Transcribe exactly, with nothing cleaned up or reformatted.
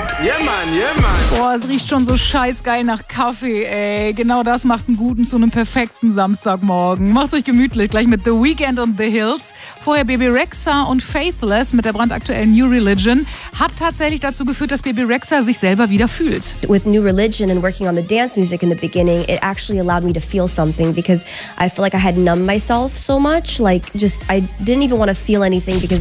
Yeah, man, yeah, man. Boah, es riecht schon so scheißgeil nach Kaffee, ey. Genau das macht einen guten zu einem perfekten Samstagmorgen. Macht's euch gemütlich, gleich mit The Weeknd und The Hills. Vorher Bebe Rexha und Faithless mit der brandaktuellen New Religion. Hat tatsächlich dazu geführt, dass Bebe Rexha sich selber wieder fühlt. With New Religion and working on the dance music in the beginning, it actually allowed me to feel something because I feel like I had numbed myself so much. Like, just, I didn't even want to feel anything because